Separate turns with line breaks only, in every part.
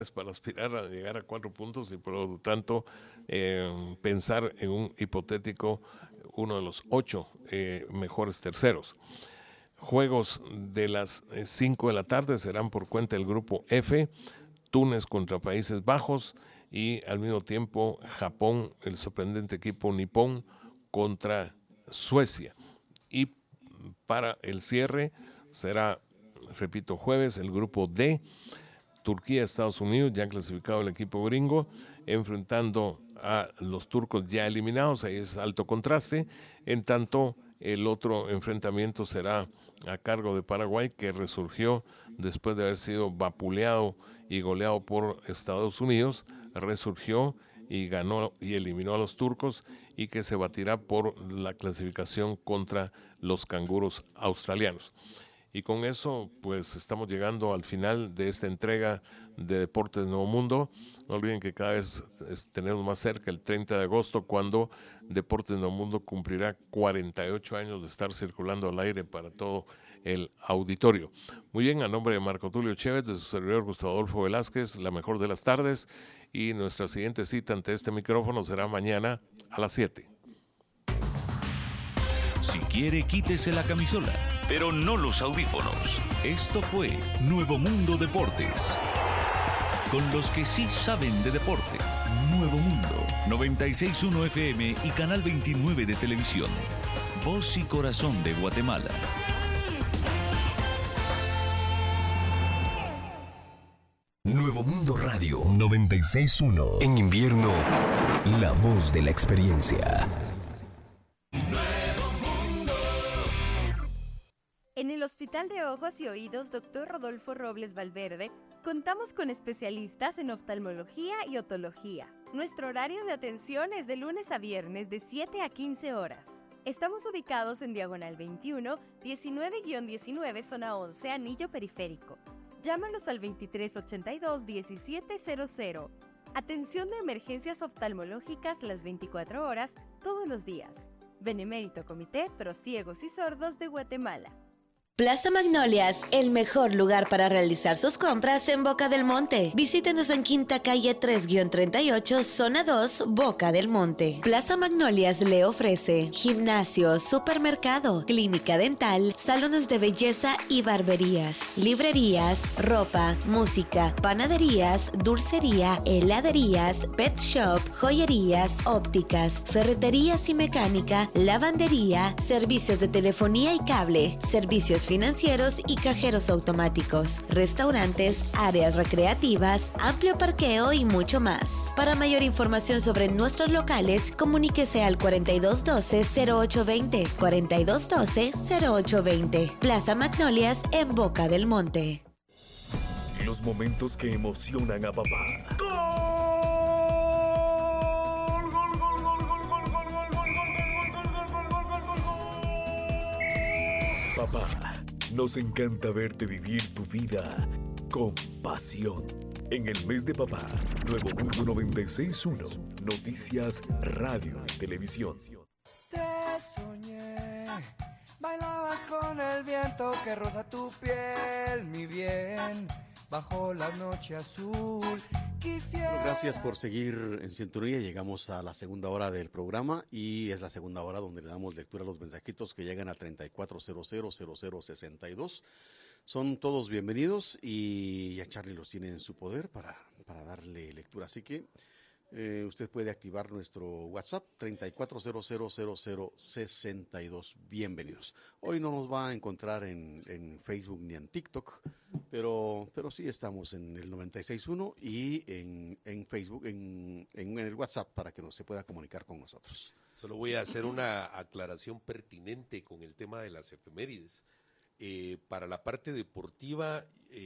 para aspirar a llegar a 4 puntos y por lo tanto pensar en un hipotético uno de los 8 mejores terceros. Juegos de las 5 de la tarde serán por cuenta del grupo F, Túnez contra Países Bajos y al mismo tiempo Japón, el sorprendente equipo nipón contra Suecia. Y para el cierre será, repito, jueves el grupo D, Turquía, Estados Unidos, ya clasificado el equipo gringo, enfrentando a los turcos ya eliminados, ahí es alto contraste, en tanto el otro enfrentamiento será a cargo de Paraguay, que resurgió después de haber sido vapuleado y goleado por Estados Unidos, resurgió y ganó y eliminó a los turcos y que se batirá por la clasificación contra los canguros australianos. Y con eso, pues estamos llegando al final de esta entrega de Deportes Nuevo Mundo. No olviden que cada vez tenemos más cerca el 30 de agosto, cuando Deportes Nuevo Mundo cumplirá 48 años de estar circulando al aire para todo el auditorio. Muy bien, a nombre de Marco Tulio Chévez, de su servidor Gustavo Adolfo Velázquez, la mejor de las tardes. Y nuestra siguiente cita ante este micrófono será mañana a las 7.
Si quiere, quítese la camisola, pero no los audífonos. Esto fue Nuevo Mundo Deportes. Con los que sí saben de deporte. Nuevo Mundo, 96.1 FM y Canal 29 de televisión. Voz y corazón de Guatemala.
Nuevo Mundo Radio 96.1. En invierno, la voz de la experiencia.
En el Hospital de Ojos y Oídos Dr. Rodolfo Robles Valverde, contamos con especialistas en oftalmología y otología. Nuestro horario de atención es de lunes a viernes de 7 a 15 horas. Estamos ubicados en Diagonal 21, 19-19, zona 11, Anillo Periférico. Llámanos al 2382-1700. Atención de emergencias oftalmológicas las 24 horas, todos los días. Benemérito Comité Pro Ciegos y Sordos de Guatemala.
Plaza Magnolias, el mejor lugar para realizar sus compras en Boca del Monte. Visítenos en Quinta Calle 3-38, Zona 2, Boca del Monte. Plaza Magnolias le ofrece gimnasio, supermercado, clínica dental, salones de belleza y barberías, librerías, ropa, música, panaderías, dulcería, heladerías, pet shop, joyerías, ópticas, ferreterías y mecánica, lavandería, servicios de telefonía y cable, servicios financieros y cajeros automáticos, restaurantes, áreas recreativas, amplio parqueo y mucho más. Para mayor información sobre nuestros locales, comuníquese al 4212-0820, 4212-0820. Plaza Magnolias en Boca del Monte.
Los momentos que emocionan a papá. Papá, nos encanta verte vivir tu vida con pasión. En el mes de papá, Nuevo Mundo 96.1, noticias, radio y televisión.
Te soñé, bailabas con el viento que roza tu piel, mi bien, bajo la noche azul. Quisiera...
Gracias por seguir en sintonía. Llegamos a la segunda hora del programa y es la segunda hora donde le damos lectura a los mensajitos que llegan al 34000062. Son todos bienvenidos y ya Charlie los tiene en su poder para darle lectura. Así que usted puede activar nuestro WhatsApp 34000062. Bienvenidos. Hoy no nos va a encontrar en Facebook ni en TikTok, pero sí estamos en el 96.1 y en Facebook, en el WhatsApp para que se pueda comunicar con nosotros.
Solo voy a hacer una aclaración pertinente con el tema de las efemérides. Para la parte deportiva,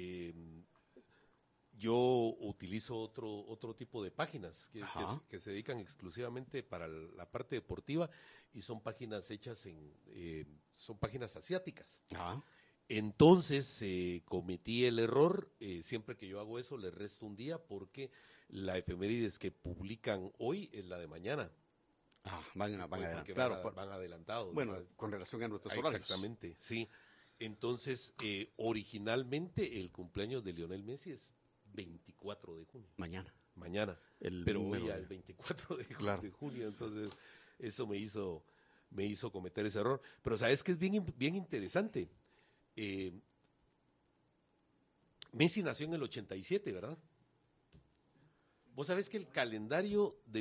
yo utilizo otro tipo de páginas que se dedican exclusivamente para la parte deportiva y son páginas hechas son páginas asiáticas.
Ajá.
Entonces cometí el error, siempre que yo hago eso le resto un día porque la efemérides que publican hoy es la de mañana.
Van adelante.
Claro, van adelantados.
Bueno,
¿verdad?
con relación a nuestros horarios.
Exactamente, sí. Entonces, originalmente el cumpleaños de Lionel Messi es 24 de junio.
Mañana.
Pero hoy al 24 de junio, entonces eso me hizo cometer ese error. Pero sabes que es bien interesante. Messi nació en el 87, ¿verdad? Vos sabés que el calendario de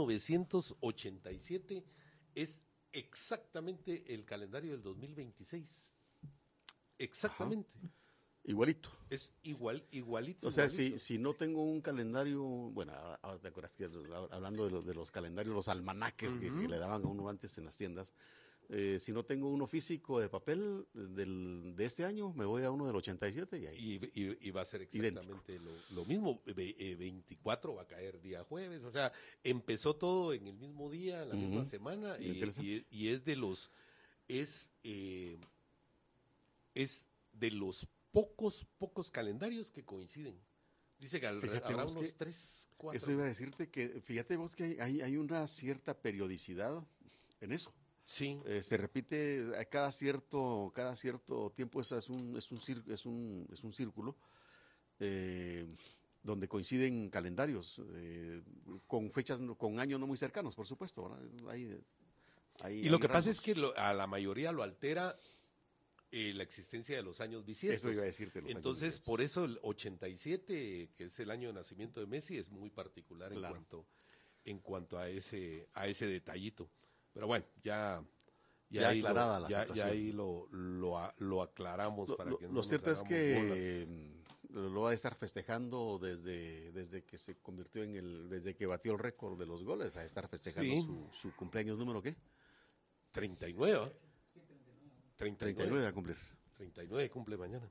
1987 es exactamente el calendario del 2026. Exactamente.
Ajá. Igualito.
Es igualito.
O sea, si no tengo un calendario, bueno, ahora te acuerdas que hablando de los calendarios, los almanaques que le daban a uno antes en las tiendas, si no tengo uno físico de papel de este año, me voy a uno del 87 y ahí.
Y va a ser exactamente lo mismo. 24 va a caer día jueves. O sea, empezó todo en el mismo día, la misma semana. Y es de los pocos calendarios que coinciden. Dice que habrá unos 3, 4.
Eso iba a decirte que, fíjate vos que hay una cierta periodicidad en eso.
Sí.
Se repite cada cierto tiempo, es un círculo donde coinciden calendarios con fechas, con años no muy cercanos, por supuesto.
Y lo que pasa es que a la mayoría lo altera la existencia de los años bisiestos.
Eso iba a decirte.
Entonces, por eso el 87, que es el año de nacimiento de Messi, es muy particular en cuanto a ese detallito. Pero bueno, ya
aclarada la situación.
Ya ahí lo aclaramos para que no
lo cierto es que
bolas.
lo va a estar festejando desde que se convirtió desde que batió el récord de los goles, a estar festejando su cumpleaños número ¿qué?
39.
39 a cumplir.
39 cumple mañana.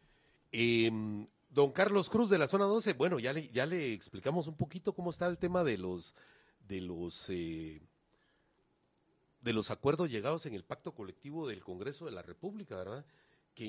Don Carlos Cruz de la zona 12, bueno, ya le explicamos un poquito cómo está el tema de los acuerdos llegados en el pacto colectivo del Congreso de la República, ¿verdad? Que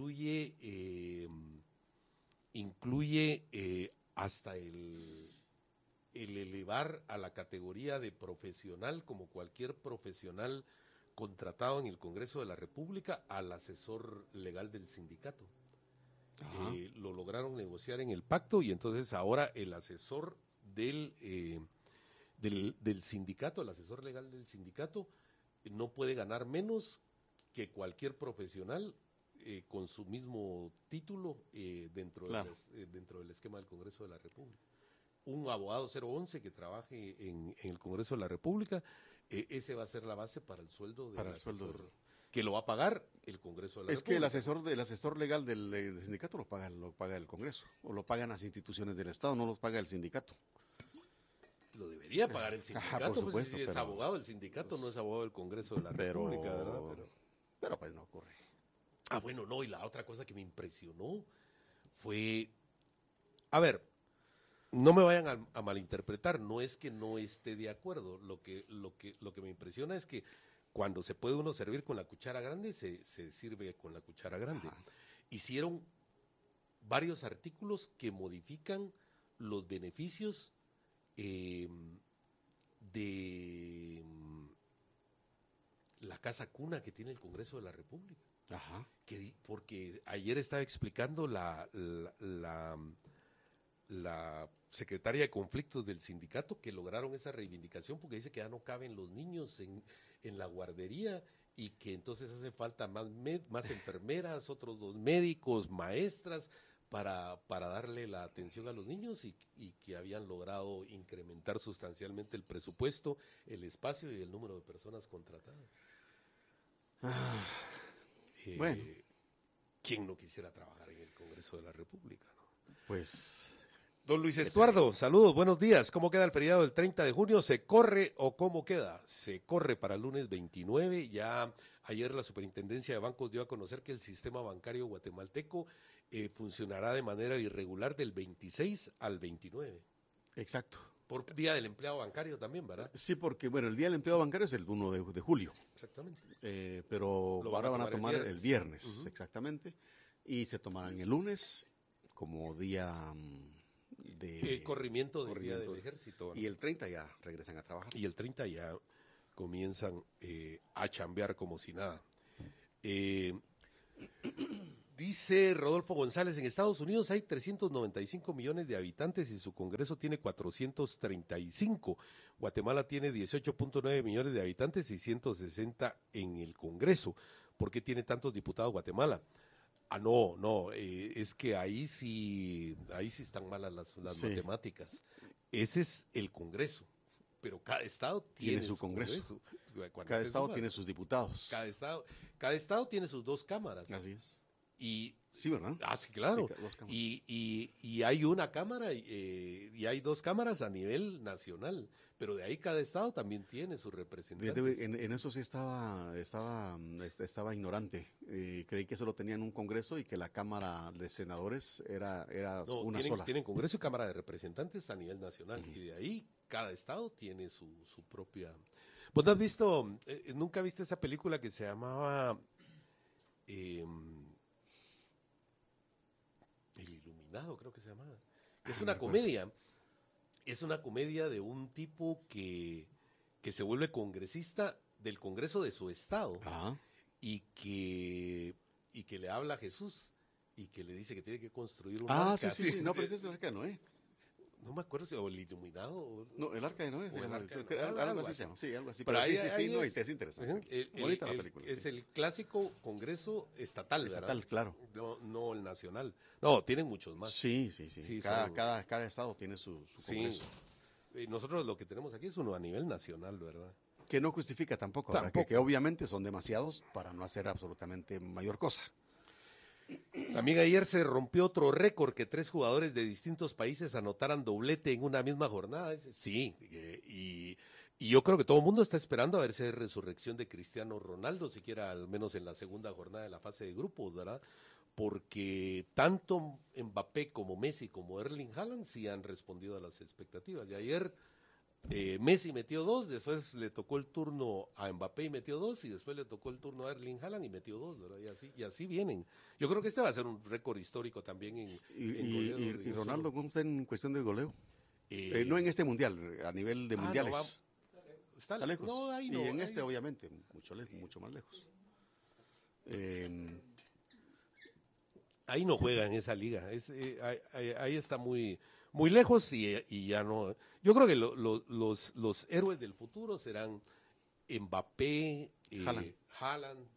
incluye hasta el elevar a la categoría de profesional, como cualquier profesional contratado en el Congreso de la República, al asesor legal del sindicato. Lo lograron negociar en el pacto y entonces ahora el asesor del sindicato, el asesor legal del sindicato, no puede ganar menos que cualquier profesional con su mismo título dentro del esquema del Congreso de la República. Un abogado 011 que trabaje en el Congreso de la República, ese va a ser la base para el sueldo del asesor, que lo va a pagar el Congreso de la República.
Es que el asesor legal del sindicato lo paga el Congreso, o lo pagan las instituciones del Estado, no lo paga el sindicato.
Lo debería pagar el sindicato,
por supuesto,
pues, si es abogado del sindicato, no es abogado del Congreso de la República, ¿verdad?
Pero pues no ocurre.
Bueno, no, y la otra cosa que me impresionó fue, a ver, no me vayan a malinterpretar, no es que no esté de acuerdo, lo que me impresiona es que cuando se puede uno servir con la cuchara grande, se sirve con la cuchara grande. Ajá. Hicieron varios artículos que modifican los beneficios de la casa cuna que tiene el Congreso de la República.
Ajá.
Porque ayer estaba explicando la secretaria de conflictos del sindicato que lograron esa reivindicación porque dice que ya no caben los niños en la guardería y que entonces hace falta más enfermeras, otros 2 médicos, maestras para darle la atención a los niños y que habían logrado incrementar sustancialmente el presupuesto, el espacio y el número de personas contratadas.
Bueno.
¿Quién no quisiera trabajar en el Congreso de la República, no?
Pues...
Don Luis Estuardo, saludos, buenos días. ¿Cómo queda el feriado del 30 de junio? ¿Se corre o cómo queda? Se corre para el lunes 29. Ya ayer la Superintendencia de Bancos dio a conocer que el sistema bancario guatemalteco funcionará de manera irregular del 26 al 29.
Exacto.
Por Día del Empleado Bancario también, ¿verdad?
Sí, porque bueno, el Día del Empleado Bancario es el 1 de julio.
Exactamente.
Pero ahora van a tomar el viernes,
uh-huh.
Exactamente. Y se tomarán el lunes como día...
corrimiento del Día del Ejército, ¿no?
Y el 30 ya regresan a trabajar.
Y el 30 ya comienzan a chambear como si nada. Dice Rodolfo González, en Estados Unidos hay 395 millones de habitantes y su Congreso tiene 435. Guatemala tiene 18.9 millones de habitantes y 160 en el Congreso. ¿Por qué tiene tantos diputados Guatemala? No, es que ahí sí están malas las matemáticas. Ese es el Congreso, pero cada estado tiene su Congreso.
Cada estado tiene sus diputados.
Cada estado tiene sus 2 cámaras.
Así es.
Y
sí, ¿verdad?
Sí, claro. Sí, 2 cámaras. Y hay una cámara y hay 2 cámaras a nivel nacional, pero de ahí cada estado también tiene sus representantes.
En eso sí estaba ignorante. Creí que solo tenían un congreso y que la Cámara de Senadores era una sola.
Tienen congreso y Cámara de Representantes a nivel nacional, y de ahí cada estado tiene su propia. ¿Vos no has visto, nunca viste esa película que se llamaba El Iluminado, creo que se llamaba? Es una comedia. Es una comedia de un tipo que se vuelve congresista del Congreso de su estado.
Ajá.
Y que le habla a Jesús y que le dice que tiene que construir un arca.
Sí. No, pero ese es el arca de Noé.
No me acuerdo si o el Iluminado.
No, el arca de Noé. Algo así se llama. Sí, algo así.
Pero
sí, es interesante. Bonita la película.
Es el clásico Congreso estatal, ¿verdad?
Estatal, claro.
No el nacional. No, tienen muchos más.
Sí. Cada estado tiene su Congreso.
Y nosotros lo que tenemos aquí es uno a nivel nacional, ¿verdad?
Que no justifica tampoco. Que obviamente son demasiados para no hacer absolutamente mayor cosa.
También ayer se rompió otro récord, que 3 jugadores de distintos países anotaran doblete en una misma jornada. Sí, y yo creo que todo el mundo está esperando a ver si hay resurrección de Cristiano Ronaldo, siquiera al menos en la segunda jornada de la fase de grupos, ¿verdad? Porque tanto Mbappé como Messi como Erling Haaland sí han respondido a las expectativas. Y ayer Messi metió 2, después le tocó el turno a Mbappé y metió 2, y después le tocó el turno a Erling Haaland y metió 2, ¿verdad? Y así vienen. Yo creo que este va a ser un récord histórico también en goleo.
¿Y Ronaldo cómo está en cuestión de goleo? No en este mundial, a nivel de mundiales.
Está
lejos.
No, ahí no.
Y en este, obviamente, mucho más lejos.
Ahí no juega en esa liga. Ahí está muy lejos y ya no. Yo creo que los héroes del futuro serán Mbappé, Haaland,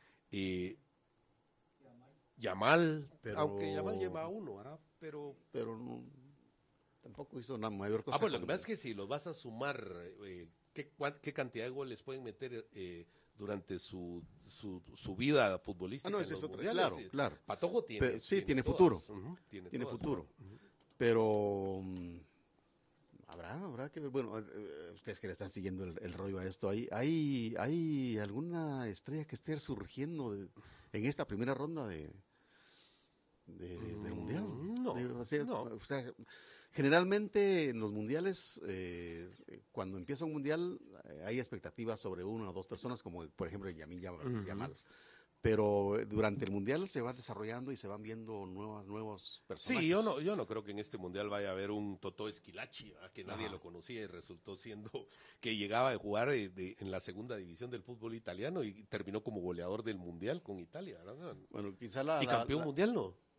Yamal, aunque Yamal lleva 1, ¿verdad? Pero
no, tampoco hizo una mayor cosa.
Pues lo que pasa es que si los vas a sumar, ¿qué cantidad de goles pueden meter durante su vida futbolística?
No, ese es otro. Claro.
Patojo tiene.
Tiene futuro. Tiene futuro. Pero habrá que ver. Bueno, ustedes que le están siguiendo el rollo a esto, ¿hay alguna estrella que esté surgiendo en esta primera ronda del mundial?
No.
O sea, generalmente en los mundiales, cuando empieza un mundial, hay expectativas sobre 1 o 2 personas, como por ejemplo Yamal. Pero durante el mundial se va desarrollando y se van viendo nuevos personajes.
Sí, yo no creo que en este mundial vaya a haber un Totò Esquilachi, que nadie lo conocía y resultó siendo que llegaba a jugar en la segunda división del fútbol italiano y terminó como goleador del mundial con Italia, ¿verdad?
Bueno, quizá
¿Y campeón mundial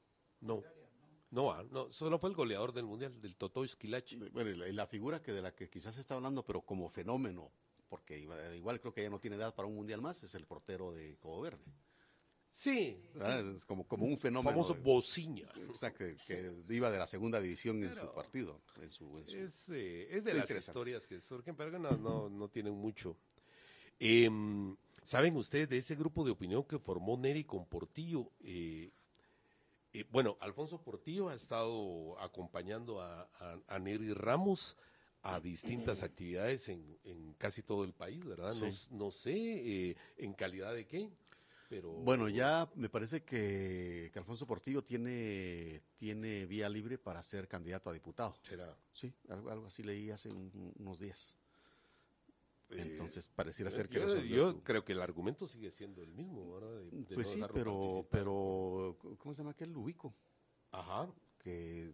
no, solo fue el goleador del mundial, del Totò Esquilachi.
Bueno, y la figura de la que quizás se está hablando, pero como fenómeno, porque igual creo que ya no tiene edad para un mundial más, es el portero de Cabo Verde.
Sí.
Es como un fenómeno.
Famoso Bociña.
Exacto, que iba de la segunda división en su partido.
Es de las historias que surgen, pero que no tienen mucho. ¿Saben ustedes de ese grupo de opinión que formó Neri con Portillo? Bueno, Alfonso Portillo ha estado acompañando a Neri Ramos a distintas actividades en casi todo el país, ¿verdad? Sí. No sé en calidad de qué, pero...
Bueno, ya me parece que Alfonso Portillo tiene vía libre para ser candidato a diputado.
¿Será?
Sí, algo así leí hace unos días. Entonces pareciera ser que
yo creo que el argumento sigue siendo el mismo, ¿verdad?
Pues sí, pero ¿cómo se llama aquel? Ubico.
Ajá.
Que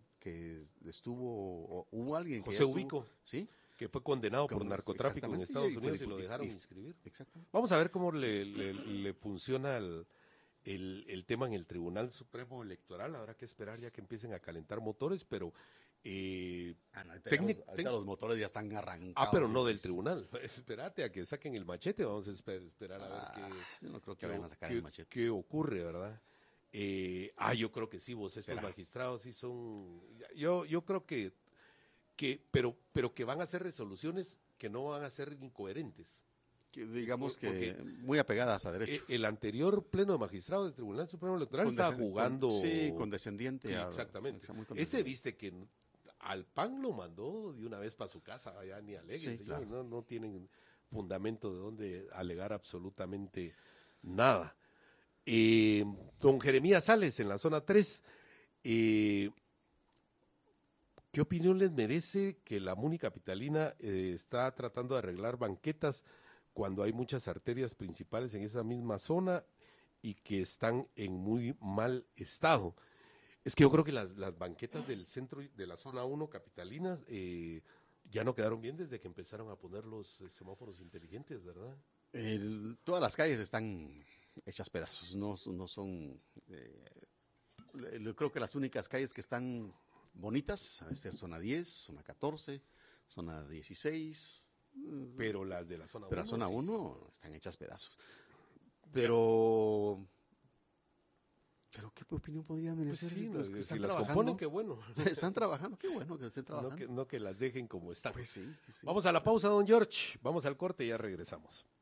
hubo alguien que
José Ubico,
¿sí?
Que fue condenado por narcotráfico en Estados Unidos y lo dejaron inscribir.
Exacto.
Vamos a ver cómo le funciona el tema en el Tribunal Supremo Electoral. Habrá que esperar ya que empiecen a calentar motores, pero
ahorita los motores ya están arrancados.
pero no del tribunal. Espérate a que saquen el machete. Vamos a esperar a ver
yo no creo que vayan a sacar el machete.
qué ocurre, ¿verdad? Yo creo que sí, vos, estos magistrados sí son... Yo creo pero que van a hacer resoluciones que no van a ser incoherentes.
Digamos que muy apegadas a derecho.
El anterior pleno de magistrados del Tribunal Supremo Electoral estaba jugando...
condescendiente.
Sí, exactamente. Viste que al PAN lo mandó de una vez para su casa, ya ni aleguen,
sí, claro.
no tienen fundamento de donde alegar absolutamente nada. Don Jeremías Sales, en la zona 3, ¿qué opinión les merece que la MUNI capitalina está tratando de arreglar banquetas cuando hay muchas arterias principales en esa misma zona y que están en muy mal estado? Es que yo creo que las banquetas del centro de la zona 1 capitalinas ya no quedaron bien desde que empezaron a poner los semáforos inteligentes, ¿verdad?
Todas las calles están hechas pedazos, no son... yo creo que las únicas calles que están bonitas van a ser zona 10, zona 14, zona 16...
Pero las de la zona 1...
Pero la zona 1 están hechas pedazos. Pero ¿qué opinión podría merecer?
Pues sí, si las componen, qué bueno.
Están trabajando, qué bueno que estén trabajando.
No que las dejen como están.
Pues sí.
Vamos a la pausa, don George. Vamos al corte y ya regresamos.